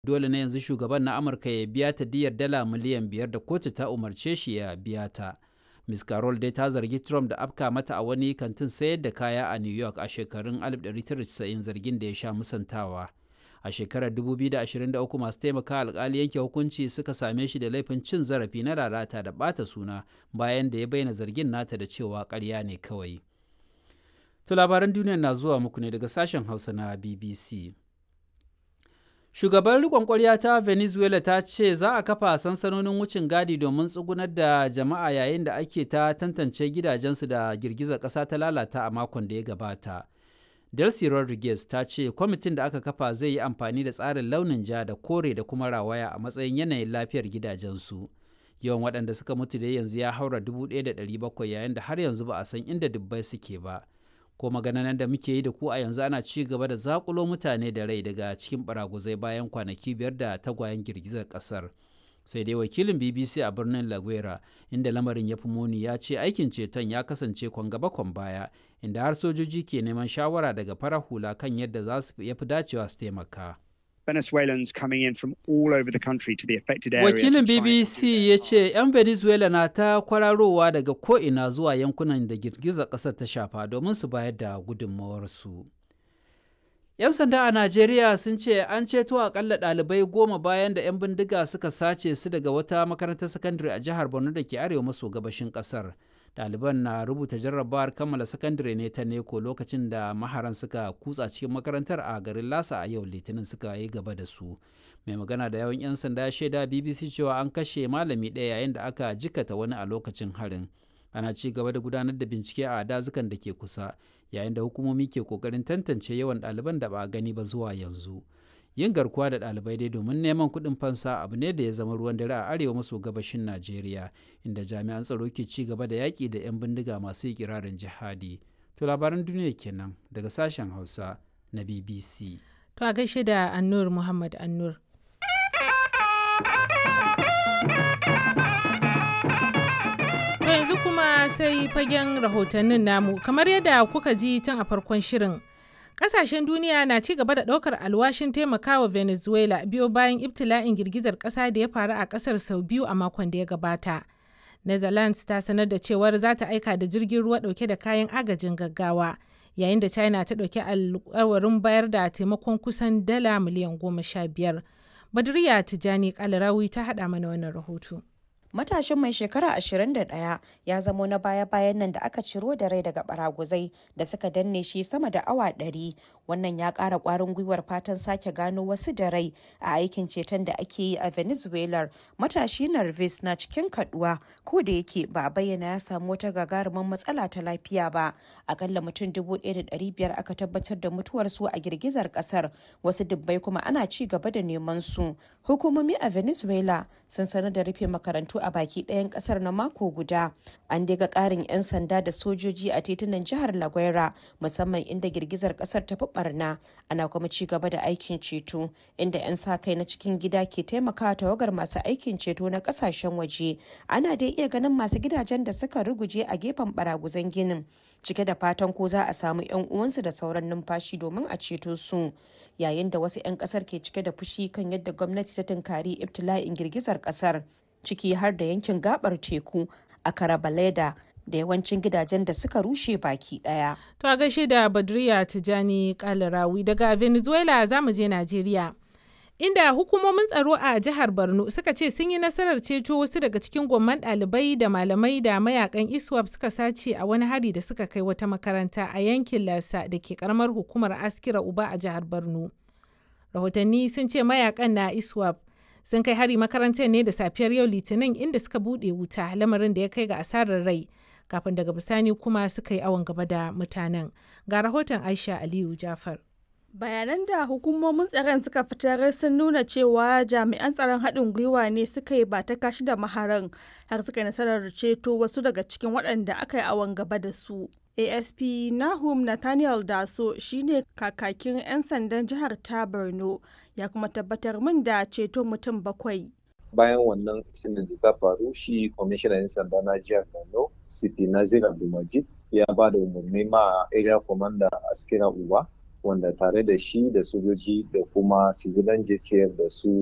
Dole ne yanzu shugaban na Amurka ya biya ta diyyar dala miliyan 5 da kotu ta umarce shi ya biya ta. Ms. Carol dai ta zargi Trump da afka mata a wani kantin sayar da kaya a New York a shekarun 1990, zargin da ya sha musantawa. A shekarar 2023 masu taimaka alkali yanke hukunci suka same shi da laifin cin zarafi na lalata da ɓata suna bayan da ya bayyana zargin nata da cewa ƙarya ne kawai. To labaran duniya na zuwa muku ne daga sashen Hausa na BBC. Shugaban riƙon ƙwarya ta Venezuela ta ce za a kafa sansanonin wucin gadi domin tsugunar da jama'a yayin da ake ta tantance gidajensu da girgizar ƙasa ta lalata a makon da ya gabata. Delcy Rodriguez ta ce kwamitin da aka kafa zai yi amfani da tsarin launin ja da kore da kuma rawaya a matsayin yanayin lafiyar gidajensu. Yawan waɗanda suka mutu da yanzu ya haura 1,700 yayin da har yanzu ba a san inda dubbai suke ba. Ko maganan da muke yi da ku a yanzu ana ci gaba da zakulo mutane da rai daga cikin baraguzai bayan kwanaki 5 da tagwayen girgizar kasar. Sai dai wakilin BBC a birnin La Guera, inda lamarin ya fi muni, ya ce aikin ceton ya kasance kwan gaba kwan baya, inda har sojoji ke neman shawara daga farar hula kan yadda za su yafi dacewa su taimaka. Venezuelans coming in from all over the country to the affected area. Wakilin BBC ya ce 'yan Venezuela na ta kwararowa daga ko'ina zuwa yankunan da girgizar ƙasar ta shafa domin su bayar da gudunmawarsu. 'Yan sanda a Najeriya sun ce an ceto akalla ɗalibai 10 bayan da 'yan bindiga suka sace su daga wata makarantar sakandare a jihar Borno da ke arewa maso gabashin ƙasar. Ɗaliban na rubuta jarrabawar kammala sakandare ne ta neko lokacin da maharan suka kutsa cikin makarantar a garin Lasa a yau Litinin suka yi gaba da su. Mai magana da yawan 'yan sanda ya shaida BBC cewa an kashe malami ɗaya yayin da aka jikata wani a lokacin harin. Ana ci gaba da gudanar da bincike a dazukan da ke kusa, yayin da hukumomi ke kokarin tantance yawan ɗaliban da ba a gani ba zuwa yanzu. Yin garkuwa da ɗalibai dai domin neman kuɗin fansa abu ne da ya zama ruwan dare a arewa maso gabashin Najeriya, inda jami'an tsaro ke ci gaba da yaƙi da 'yan bindiga masu ikirarin jihadi. To labaran duniya kenan daga sashen Hausa na BBC. To a gaishe da Annur Muhammad Annur. To yanzu kuma sai fagen rahotannin namu, kamar yadda kuka ji tun a farkon shirin. Kasashen duniya na ci gaba da ɗaukar alwashin taimakawa Venezuela biyo bayan ibtila'in girgizar ƙasa da ya faru a ƙasar sau biyu a makon da ya gabata. Netherlands ta sanar da cewar za ta aika da jirgin ruwa ɗauke da kayan agajin gaggawa, yayin da China ta ɗauki alkawarin bayar da taimakon kusan dala miliyan 15. Badriya Tijani Kalarawi ta haɗa mana wannan rahoto. Matashin mai shekara 21 ya zamo na baya-bayan nan da aka ciro da rai daga baraguzai da suka danne shi sama da awa 100. Wannan ya ƙara ƙwarin gwiwar fatan sake gano wasu da rai a aikin ceton da ake yi a Venezuela. Matashi Narvis na cikin kaduwa, ko da yake ba a bayyana ya samu wata gagarumin matsala ta lafiya ba. Akalla mutum 1,500 aka tabbatar da mutuwarsu a girgizar ƙasar, wasu dubbai kuma ana ci gaba da neman su. Hukumomi a Venezuela sun sanar da rufe makarantu a baki ɗayan ƙasar na mako guda. An daga ƙarin 'yan sanda da sojoji a titunan jihar La Guera, musamman inda girgizar ƙasar ta fi barna. Ana kuma ci gaba da aikin ceto, inda 'yan sa kai na cikin gida ke taimakawa tawagar masu aikin ceto na ƙasashen waje. Ana dai iya ganin masu gidajen da suka ruguje a gefen baraguzan ginin, cike da fatan ko za a samu 'yan uwansu da sauran numfashi domin a ceto su. Yayin da wasu 'yan ƙasar ke cike da fushi kan yadda gwamnati ta tunkari ibtila'in girgizar ƙasar, ciki har da yankin gabar teku a Carabaleda da yawancin gidajen da suka rushe baki daya. To a gaishe da Badriya Tijani Kalarawi. Daga Venezuela za mu je Najeriya, inda hukumomin tsaro a jihar Borno suka ce sun yi nasarar ceto wasu daga cikin gwamman ɗalibai da malamai da mayakan ISWAP suka sace a wani hari da suka kai wata makaranta a yankin Lasa da ke karamar hukumar Askira Uba a jihar Borno. Rahotanni sun ce mayakan na ISWAP sun kai hari makarantar ne da safiyar yau Litinin, inda suka buɗe wuta, lamarin da ya kai ga asarar rai, kafin daga bisani kuma suka yi awon gaba da mutanen. Ga rahoton Aisha Aliyu Jafar. Bayanan da hukumomin tsaron suka fitar sun nuna cewa jami'an tsaron haɗin gwiwa ne suka yi ba ta kashi da maharan, har suka yi nasarar ceto wasu daga cikin waɗanda aka yi awon gaba da su. ASP Nahum Nathaniel Daso shine kakakin 'yan sandan jihar ta Borno, ya kuma tabbatar min da ceto mutum 7. Bayan wannan incident da ta faru, shi kwamishinan 'yan sanda na jihar Borno, CP Nazir Abdulmajid, ya ba da umarni ma area commander Askira Uba wanda tare da shi da sojoji da kuma civilian JTF da su